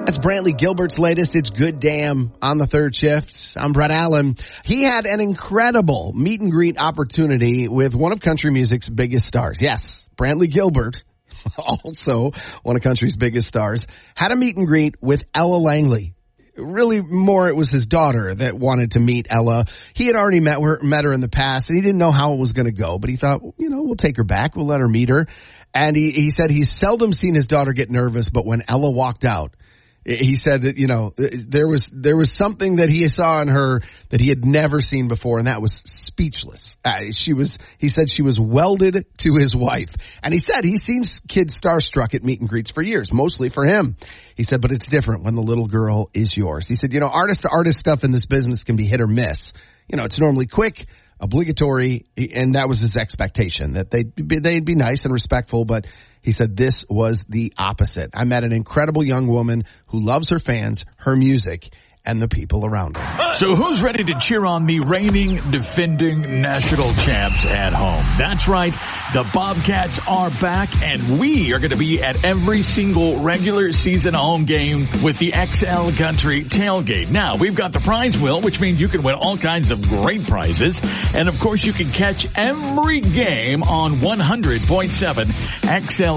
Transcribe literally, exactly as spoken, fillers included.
That's Brantley Gilbert's latest. It's Good Damn on the third shift. I'm Brett Allen. He had an incredible meet and greet opportunity with one of country music's biggest stars. Yes, Brantley Gilbert, also one of country's biggest stars, had a meet and greet with Ella Langley. Really more it was his daughter that wanted to meet Ella. He had already met her, met her in the past, and he didn't know how it was going to go, but he thought, you know, we'll take her back. We'll let her meet her. And he, he said he's seldom seen his daughter get nervous, but when Ella walked out, he said that, you know, there was there was something that he saw in her that he had never seen before, and that was speechless. Uh, she was, he said she was welded to his wife. And he said he's seen kids starstruck at meet and greets for years, mostly for him. He said, but it's different when the little girl is yours. He said, you know, artist-to-artist stuff in this business can be hit or miss. You know, it's normally quick, obligatory, and that was his expectation, that they'd be, they'd be nice and respectful, but he said this was the opposite. I met an incredible young woman who loves her fans, her music, and the people around her. So who's ready to cheer on the reigning, defending national champs at home? That's right. The Bobcats are back, and we are going to be at every single regular season home game with the X L Country Tailgate. Now, we've got the prize wheel, which means you can win all kinds of great prizes. And, of course, you can catch every game on one hundred point seven X L